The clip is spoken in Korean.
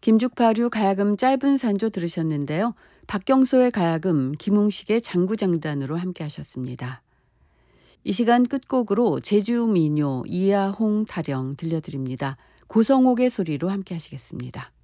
김죽파류 가야금 짧은 산조 들으셨는데요. 박경소의 가야금, 김웅식의 장구장단으로 함께 하셨습니다. 이 시간 끝곡으로 제주 민요 이하홍 타령 들려드립니다. 고성옥의 소리로 함께 하시겠습니다.